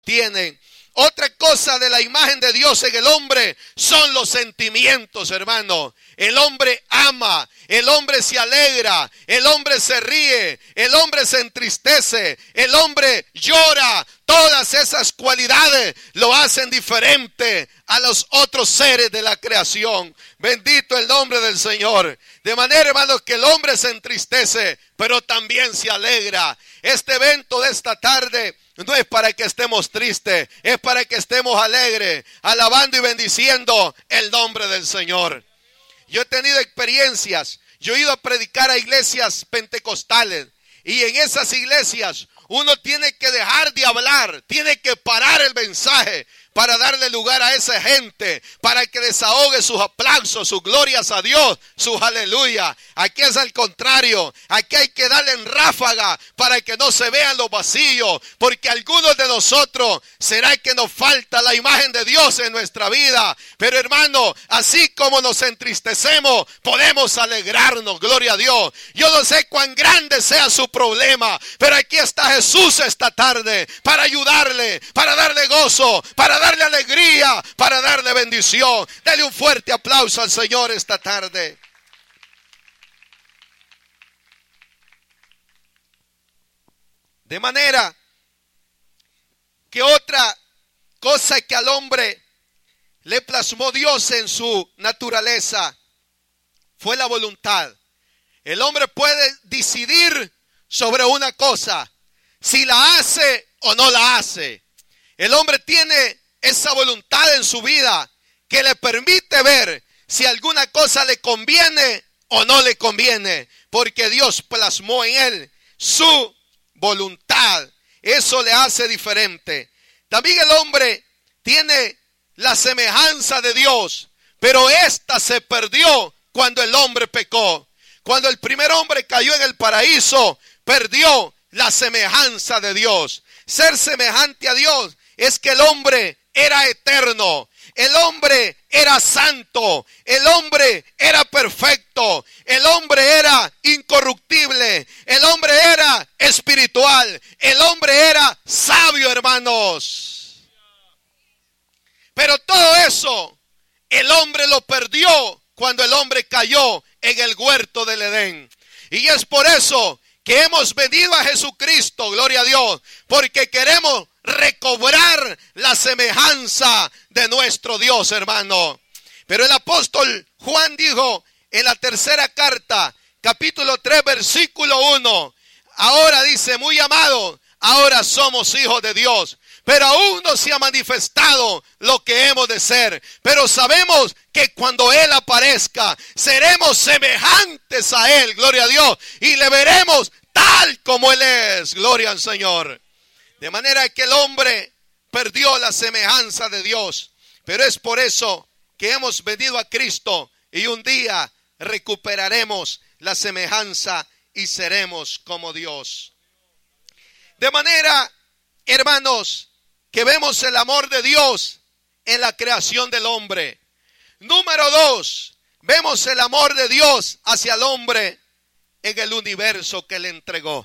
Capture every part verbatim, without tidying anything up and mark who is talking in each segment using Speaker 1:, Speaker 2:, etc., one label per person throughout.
Speaker 1: tienen. Otra cosa de la imagen de Dios en el hombre son los sentimientos, hermano. El hombre ama, el hombre se alegra, el hombre se ríe, el hombre se entristece, el hombre llora. Todas esas cualidades lo hacen diferente a los otros seres de la creación. Bendito el nombre del Señor. De manera, hermanos, que el hombre se entristece, pero también se alegra. Este evento de esta tarde no es para que estemos tristes, es para que estemos alegres, alabando y bendiciendo el nombre del Señor. Yo he tenido experiencias, yo he ido a predicar a iglesias pentecostales, y en esas iglesias uno tiene que dejar de hablar, tiene que parar el mensaje para darle lugar a esa gente, para que desahogue sus aplausos, sus glorias a Dios, sus aleluya. Aquí es al contrario, aquí hay que darle en ráfaga para que no se vean los vacíos, porque algunos de nosotros será que nos falta la imagen de Dios en nuestra vida. Pero hermano, así como nos entristecemos, podemos alegrarnos, gloria a Dios. Yo no sé cuán grande sea su problema, pero aquí está Jesús esta tarde para ayudarle, para darle gozo, para darle alegría, para darle bendición. Dale un fuerte aplauso al Señor esta tarde. De manera que otra cosa que al hombre le plasmó Dios en su naturaleza fue la voluntad. El hombre puede decidir sobre una cosa, si la hace o no la hace. El hombre tiene esa voluntad en su vida que le permite ver si alguna cosa le conviene o no le conviene, porque Dios plasmó en él su voluntad. Eso le hace diferente. También el hombre tiene la semejanza de Dios, pero esta se perdió cuando el hombre pecó. Cuando el primer hombre cayó en el paraíso, perdió la semejanza de Dios. Ser semejante a Dios es que el hombre era eterno, el hombre era santo, el hombre era perfecto, el hombre era incorruptible, el hombre era espiritual, el hombre era sabio, hermanos. Pero todo eso, el hombre lo perdió cuando el hombre cayó en el huerto del Edén. Y es por eso que hemos venido a Jesucristo, gloria a Dios, porque queremos recobrar la semejanza de nuestro Dios, hermano. Pero el apóstol Juan dijo en la tercera carta, capítulo tres, versículo uno, ahora dice, muy amado, ahora somos hijos de Dios, pero aún no se ha manifestado lo que hemos de ser. Pero sabemos que cuando Él aparezca, seremos semejantes a Él, gloria a Dios, y le veremos tal como Él es, gloria al Señor. De manera que el hombre perdió la semejanza de Dios, pero es por eso que hemos venido a Cristo y un día recuperaremos la semejanza y seremos como Dios. De manera, hermanos, que vemos el amor de Dios en la creación del hombre. Número dos, vemos el amor de Dios hacia el hombre en el universo que le entregó.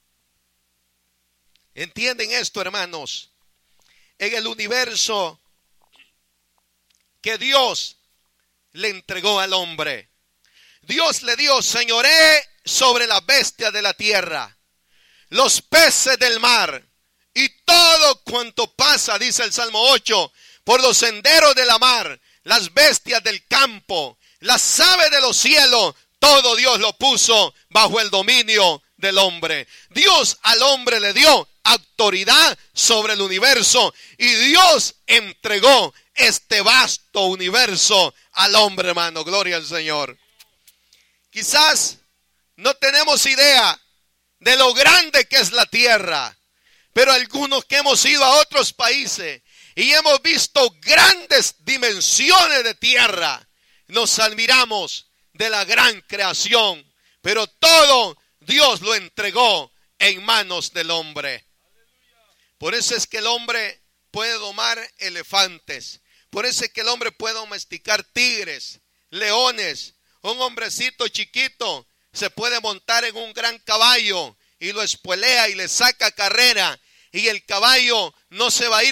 Speaker 1: ¿Entienden esto, hermanos? En el universo que Dios le entregó al hombre. Dios le dio señoré sobre las bestias de la tierra, los peces del mar y todo cuanto pasa, dice el Salmo ocho, por los senderos de la mar, las bestias del campo, las aves de los cielos, todo Dios lo puso bajo el dominio del hombre. Dios al hombre le dio autoridad sobre el universo y Dios entregó este vasto universo al hombre, hermano. Gloria al Señor. Quizás no tenemos idea de lo grande que es la tierra, pero algunos que hemos ido a otros países y hemos visto grandes dimensiones de tierra, nos admiramos de la gran creación, pero todo Dios lo entregó en manos del hombre. Por eso es que el hombre puede domar elefantes. Por eso es que el hombre puede domesticar tigres, leones. Un hombrecito chiquito se puede montar en un gran caballo y lo espolea y le saca carrera. y el caballo no se va a ir